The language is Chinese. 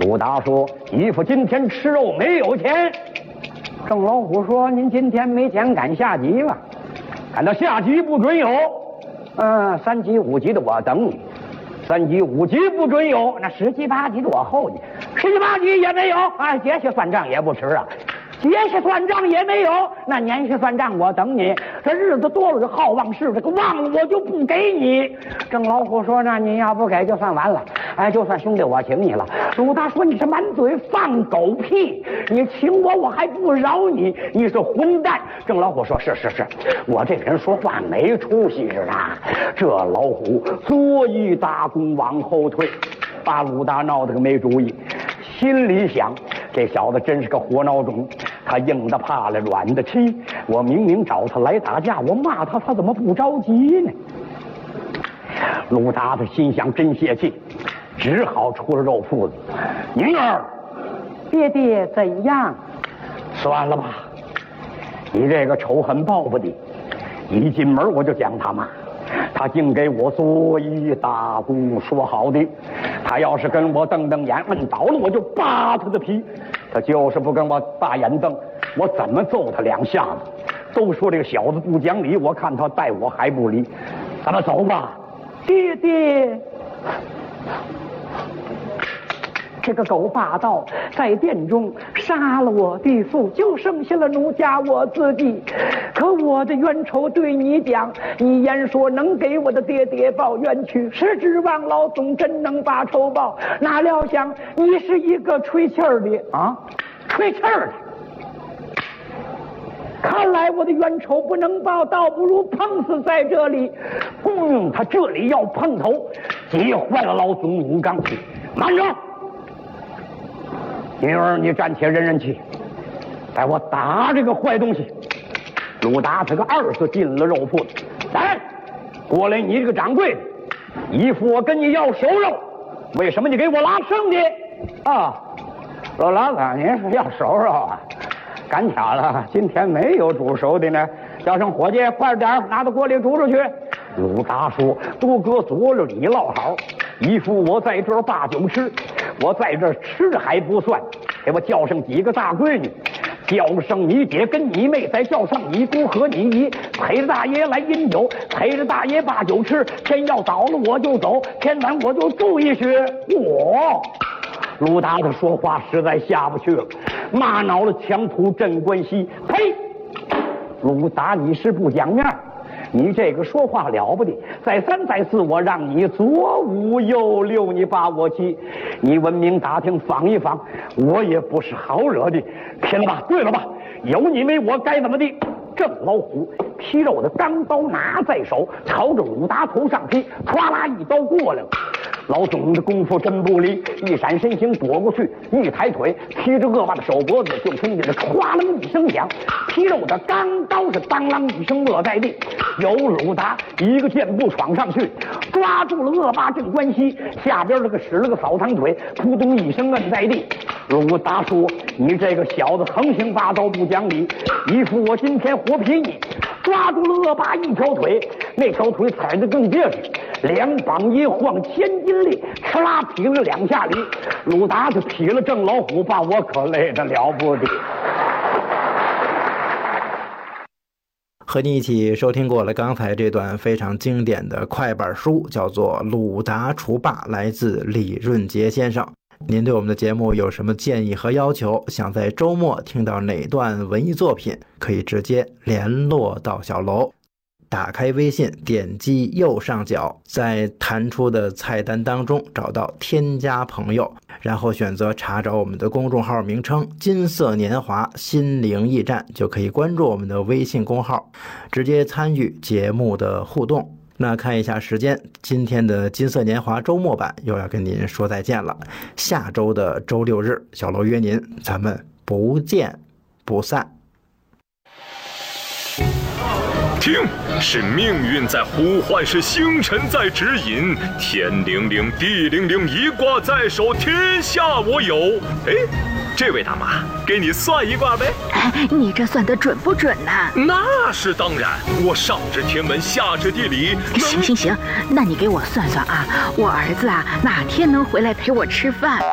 鲁达说：“姨父今天吃肉没有钱。”郑老虎说：“您今天没钱赶下集吧？赶到下集不准有。3级5级的我等你，3级5级不准有，那10级8级的我候你，10级8级也没有啊！节下算账也不迟啊。”节下算账也没有，那年下算账我等你。这日子多了就好忘事，这个忘了我就不给你。郑老虎说：“那你要不给就算完了，就算兄弟我请你了。”鲁达说：“你是满嘴放狗屁，你请我还不饶你，你是混蛋。”郑老虎说：“是，我这人说话没出息似的。”这老虎左一大弓往后退，把鲁达闹得个没主意，心里想：这小子真是个活孬种，他硬的怕了，软的气。我明明找他来打架，我骂他，他怎么不着急呢？鲁达的心想真泄气，只好出了肉铺子。宁儿，爹怎样？算了吧，你这个仇恨报不的。一进门我就讲他妈，他竟给我左一大弓，说好的，他要是跟我瞪瞪眼，摁倒了我就扒他的皮。他就是不跟我大眼瞪，我怎么揍他2下子？都说这个小子不讲理，我看他待我还不理。咱们走吧，爹。这个狗霸道，在殿中杀了我的父，就剩下了奴家我自己。可我的冤仇对你讲，你言说能给我的爹报冤屈，是指望老总真能把仇报。哪料想你是一个吹气儿的啊，吹气儿的。看来我的冤仇不能报，倒不如碰死在这里。他这里要碰头，急坏了老总武刚气。慢着！女儿，你暂且忍气，待我打这个坏东西。鲁达这个2次进了肉铺子，来，过来，你这个掌柜的，姨父我跟你要熟肉，为什么你给我拉剩的啊？老老子，您是要熟肉啊？赶巧了，今天没有煮熟的呢，叫声伙计快点拿到锅里煮出去。鲁达说：“都搁佐料里烙好，姨父我在这儿把酒吃，我在这儿吃还不算，给我叫上几个大闺女，叫上你姐跟你妹，再叫上你姑和你姨，陪着大爷来饮酒，陪着大爷把酒吃。天要早了我就走，天晚我就住一宿。”鲁达的说话实在下不去了，骂恼了强扑镇关西。呸！鲁达，你是不讲面，你这个说话了不得，再3再4我让你左5右6，你把我气。你文明打听访一访，我也不是好惹的。偏吧，对了吧，有你没我该怎么地。郑老虎劈肉的钢刀拿在手，朝着鲁达头上劈，唰啦一刀过来了。老总的功夫真不离，一闪身形躲过去，一抬腿劈着恶霸的手脖子，就听见这唰啷一声响，劈肉的钢刀是当啷一声落在地。有鲁达一个箭步闯上去，抓住了恶霸镇关西，下边这个使了个扫堂腿，扑通一声摁在地。鲁达说：“你这个小子横行霸道不讲理，姨父我今天活劈你！”抓住了恶霸一条腿，那条腿踩得更结实，2膀一晃千斤力，哧啦劈了2下里。鲁达就劈了郑老虎，把我可累得了不得。 和你一起收听过了刚才这段非常经典的快板书，叫做《鲁达除霸》，来自李润杰先生。您对我们的节目有什么建议和要求？想在周末听到哪段文艺作品，可以直接联络到小楼。打开微信，点击右上角，在弹出的菜单当中找到添加朋友，然后选择查找我们的公众号名称金色年华心灵驿站，就可以关注我们的微信公号，直接参与节目的互动。那看一下时间，今天的金色年华周末版又要跟您说再见了。下周的周六日，小楼约您，咱们不见不散。 听，是命运在呼唤，是星辰在指引，天灵灵，地灵灵，一卦在手，天下我有。哎，这位大妈，给你算一卦呗。 你这算得准不准呢？ 那是当然，我上知天文，下知地理。 行，那你给我算算啊，我儿子啊哪天能回来陪我吃饭？